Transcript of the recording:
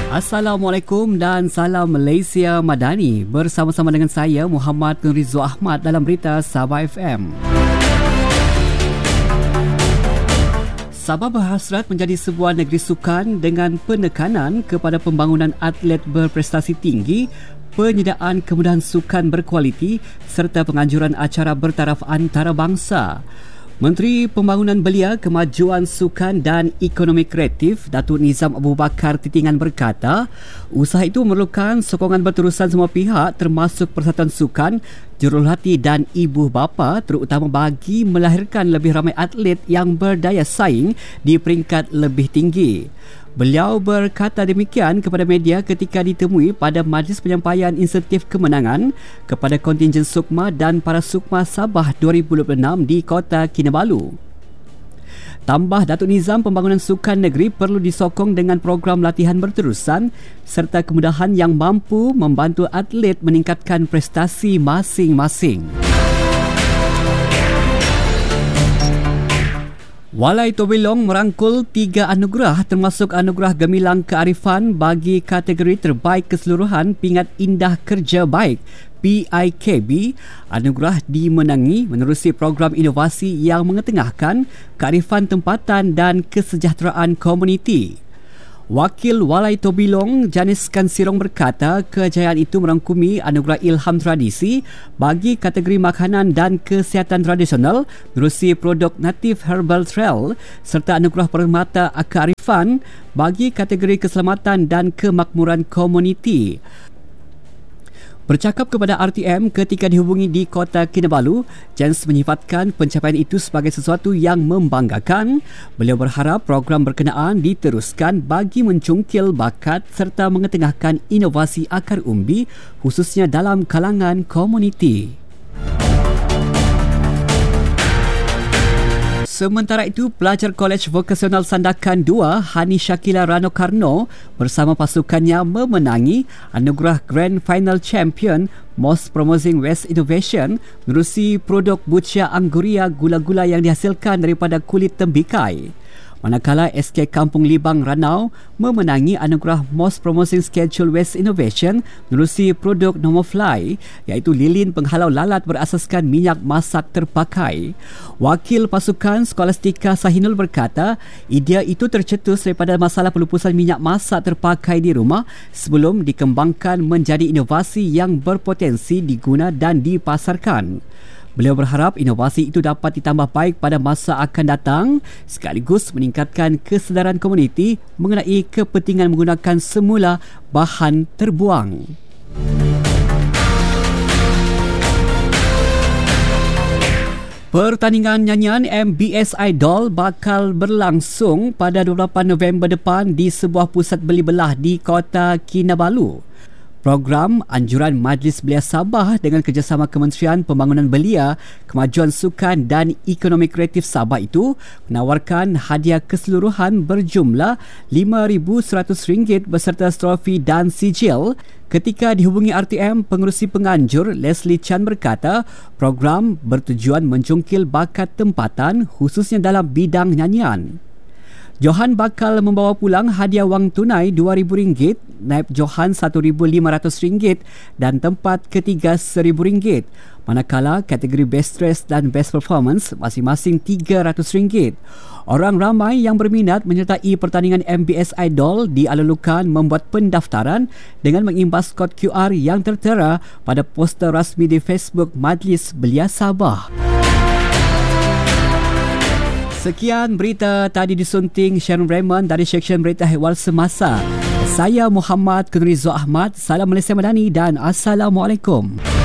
Assalamualaikum dan salam Malaysia Madani. Bersama-sama dengan saya Muhammad Kunrizo Ahmad dalam berita Sabah FM. Sabah berhasrat menjadi sebuah negeri sukan dengan penekanan kepada pembangunan atlet berprestasi tinggi, penyediaan kemudahan sukan berkualiti serta penganjuran acara bertaraf antarabangsa. Menteri Pembangunan Belia, Kemajuan Sukan dan Ekonomi Kreatif Datuk Nizam Abu Bakar Titingan berkata, usaha itu memerlukan sokongan berterusan semua pihak termasuk Persatuan Sukan, Juruhati dan ibu bapa, terutama bagi melahirkan lebih ramai atlet yang berdaya saing di peringkat lebih tinggi. Beliau berkata demikian kepada media ketika ditemui pada majlis penyampaian insentif kemenangan kepada kontingen Sukma dan para Sukma Sabah 2026 di Kota Kinabalu. Tambah Datuk Nizam, pembangunan sukan negeri perlu disokong dengan program latihan berterusan serta kemudahan yang mampu membantu atlet meningkatkan prestasi masing-masing. Walai Tobilong merangkul 3 anugerah termasuk anugerah gemilang kearifan bagi kategori terbaik keseluruhan Pingat Indah Kerja Baik PIKB. Anugerah dimenangi menerusi program inovasi yang mengetengahkan kearifan tempatan dan kesejahteraan komuniti. Wakil Walai Tobilong Janis Kansirong berkata kejayaan itu merangkumi anugerah Ilham Tradisi bagi kategori makanan dan kesihatan tradisional menerusi produk Native Herbal Trail serta anugerah Permata Kearifan bagi kategori keselamatan dan kemakmuran komuniti. Bercakap kepada RTM ketika dihubungi di Kota Kinabalu, Jens menyifatkan pencapaian itu sebagai sesuatu yang membanggakan. Beliau berharap program berkenaan diteruskan bagi mencungkil bakat serta mengetengahkan inovasi akar umbi khususnya dalam kalangan komuniti. Sementara itu, pelajar Kolej Vokasional Sandakan 2 Hani Shakila Rano Karno bersama pasukannya memenangi anugerah Grand Final Champion Most Promising West Innovation menerusi produk Bucia Angguria gula-gula yang dihasilkan daripada kulit tembikai. Manakala SK Kampung Libang Ranau memenangi anugerah Most Promising Schedule West Innovation menerusi produk Nomofly iaitu lilin penghalau lalat berasaskan minyak masak terpakai. Wakil pasukan Skolastika Sahinul berkata, idea itu tercetus daripada masalah pelupusan minyak masak terpakai di rumah sebelum dikembangkan menjadi inovasi yang berpotensi diguna dan dipasarkan. Beliau berharap inovasi itu dapat ditambah baik pada masa akan datang sekaligus meningkatkan kesedaran komuniti mengenai kepentingan menggunakan semula bahan terbuang. Pertandingan nyanyian MBS Idol bakal berlangsung pada 28 November depan di sebuah pusat beli belah di Kota Kinabalu. Program Anjuran Majlis Belia Sabah dengan kerjasama Kementerian Pembangunan Belia, Kemajuan Sukan dan Ekonomi Kreatif Sabah itu menawarkan hadiah keseluruhan berjumlah RM5,100 beserta trofi dan sijil. Ketika dihubungi RTM, pengerusi penganjur Leslie Chan berkata program bertujuan mencungkil bakat tempatan khususnya dalam bidang nyanyian. Johan bakal membawa pulang hadiah wang tunai RM2,000, naib Johan RM1,500 dan tempat ketiga RM1,000. Manakala kategori Best Dress dan Best Performance masing-masing RM300. Orang ramai yang berminat menyertai pertandingan MBS Idol dialulukan membuat pendaftaran dengan mengimbas kod QR yang tertera pada poster rasmi di Facebook Majlis Belia Sabah. Sekian berita tadi disunting Sharon Raymond dari Seksyen Berita Ehwal Semasa. Saya Muhammad Kunrizo Ahmad. Salam Malaysia Madani dan Assalamualaikum.